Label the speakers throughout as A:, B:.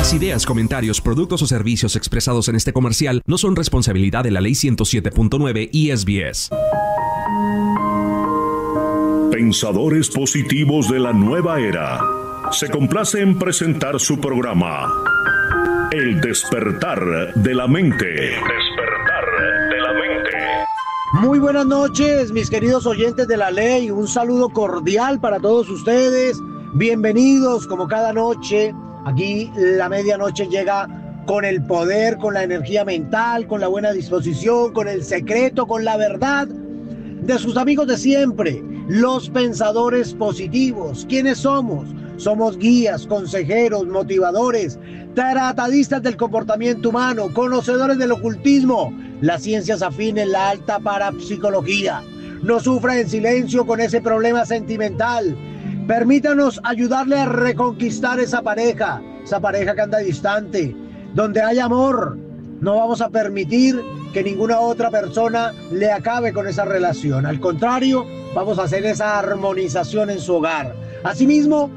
A: Las ideas, comentarios, productos o servicios expresados en este comercial no son responsabilidad de la Ley 107.9 y SBS.
B: Pensadores positivos de la nueva era. Se complace en presentar su programa El despertar de la mente. El despertar de la mente.
C: Muy buenas noches, mis queridos oyentes de la ley. Un saludo cordial para todos ustedes. Bienvenidos como cada noche. Aquí la medianoche llega con el poder, con la energía mental, con la buena disposición, con el secreto, con la verdad de sus amigos de siempre, los pensadores positivos. ¿Quiénes somos? Somos guías, consejeros, motivadores, tratadistas del comportamiento humano, conocedores del ocultismo, las ciencias afines, la alta parapsicología. No sufra en silencio con ese problema sentimental. Permítanos ayudarle a reconquistar esa pareja que anda distante. Donde hay amor, no vamos a permitir que ninguna otra persona le acabe con esa relación. Al contrario, vamos a hacer esa armonización en su hogar. Asimismo,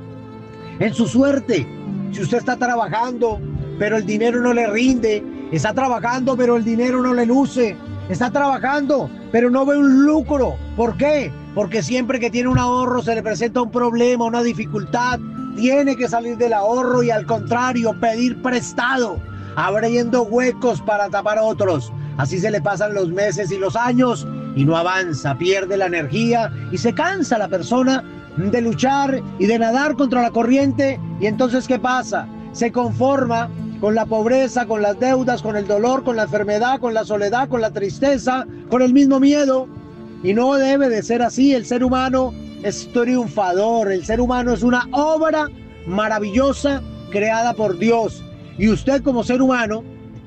C: en su suerte, si usted está trabajando, pero el dinero no le rinde, está trabajando, pero el dinero no le luce, está trabajando, pero no ve un lucro. ¿Por qué? Porque siempre que tiene un ahorro se le presenta un problema, una dificultad. Tiene que salir del ahorro y al contrario, pedir prestado, abriendo huecos para tapar a otros. Así se le pasan los meses y los años y no avanza, pierde la energía y se cansa la persona de luchar y de nadar contra la corriente. Y entonces, ¿qué pasa? Se conforma con la pobreza, con las deudas, con el dolor, con la enfermedad, con la soledad, con la tristeza, con el mismo miedo. Y no debe de ser así. El ser humano es triunfador. El ser humano es una obra maravillosa creada por Dios. Y usted como ser humano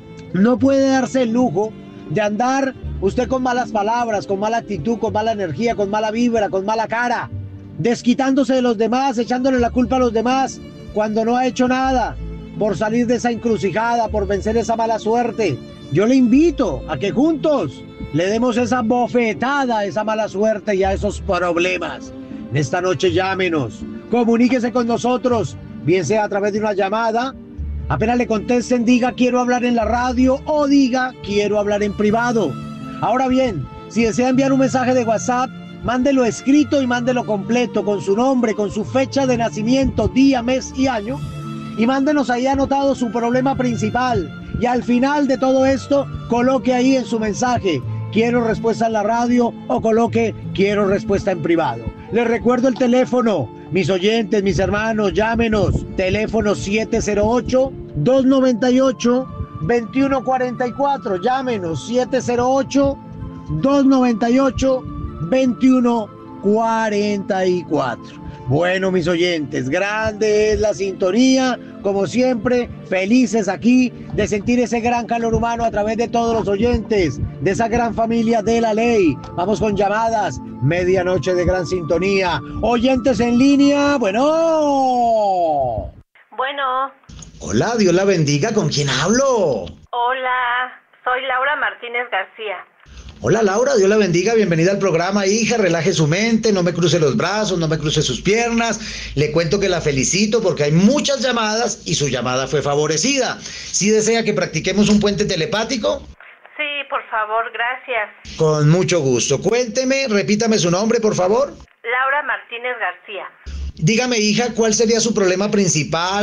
C: no puede darse el lujo de andar usted con malas palabras, con mala actitud, con mala energía, con mala vibra, con mala cara, desquitándose de los demás, echándole la culpa a los demás cuando no ha hecho nada por salir de esa encrucijada, por vencer esa mala suerte. Yo le invito a que juntos le demos esa bofetada a esa mala suerte y a esos problemas. Esta noche llámenos, comuníquese con nosotros, bien sea a través de una llamada. Apenas le contesten, diga quiero hablar en la radio o diga quiero hablar en privado. Ahora bien, si desea enviar un mensaje de WhatsApp, mándelo escrito y mándelo completo con su nombre, con su fecha de nacimiento, día, mes y año. Y mándenos ahí anotado su problema principal. Y al final de todo esto, coloque ahí en su mensaje quiero respuesta en la radio o coloque quiero respuesta en privado. Les recuerdo el teléfono, mis oyentes, mis hermanos, llámenos. Teléfono 708-298-2144. Llámenos 708-298-2144. Bueno, mis oyentes, grande es la sintonía, como siempre, felices aquí de sentir ese gran calor humano a través de todos los oyentes, de esa gran familia de la ley. Vamos con llamadas, medianoche de gran sintonía. Oyentes en línea, bueno.
D: Hola, Dios la bendiga, ¿con quién hablo?
E: Hola, soy Laura Martínez García.
D: Hola Laura, Dios la bendiga, bienvenida al programa, hija, relaje su mente, no me cruce los brazos, no me cruce sus piernas, le cuento que la felicito porque hay muchas llamadas y su llamada fue favorecida. ¿Sí desea que practiquemos un puente telepático?
E: Sí, por favor, gracias.
D: Con mucho gusto, cuénteme, repítame su nombre, por favor.
E: Laura Martínez García.
D: Dígame, hija, ¿cuál sería su problema principal?